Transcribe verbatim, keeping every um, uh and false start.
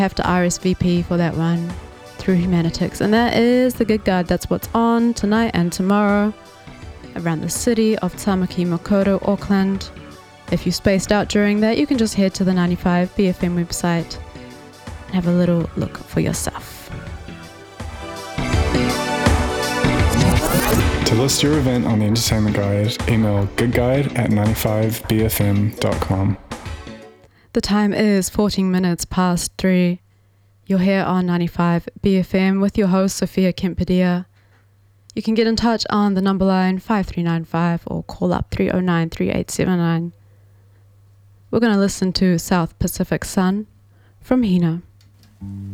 have to R S V P for that one through Humanitix, and that is the gig guide. That's what's on tonight and tomorrow around the city of Tamaki Makaurau, Auckland. If you spaced out during that, you can just head to the ninety-five B F M website and have a little look for yourself. To list your event on the Entertainment Guide, email gigguide at ninety-five b f m dot com. The time is fourteen minutes past three. You're here on ninety-five B F M with your host, Sophia Kempedia. You can get in touch on the number line five three nine five or call up three oh nine, three eight seven nine. We're going to listen to South Pacific Sun from Hina.